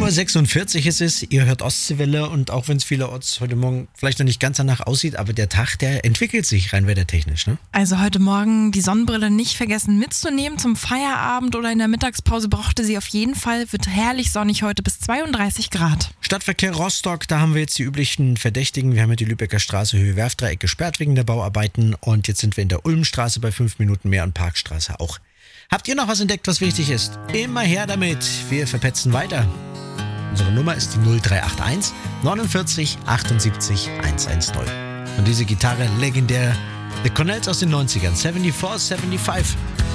9:46 Uhr ist es, ihr hört Ostseewelle und auch wenn es vielerorts heute Morgen vielleicht noch nicht ganz danach aussieht, aber der Tag, der entwickelt sich rein wettertechnisch, ne? Also heute Morgen die Sonnenbrille nicht vergessen mitzunehmen zum Feierabend oder in der Mittagspause brauchte sie auf jeden Fall. Wird herrlich sonnig heute bis 32 Grad. Stadtverkehr Rostock, da haben wir jetzt die üblichen Verdächtigen. Wir haben ja die Lübecker Straße Höhe Werfdreieck gesperrt wegen der Bauarbeiten und jetzt sind wir in der Ulmstraße bei 5 Minuten mehr und Parkstraße auch. Habt ihr noch was entdeckt, was wichtig ist? Immer her damit, wir verpetzen weiter. Unsere Nummer ist die 0381 49 78 110. Und diese Gitarre legendär, The Cornells aus den 90ern, 74, 75.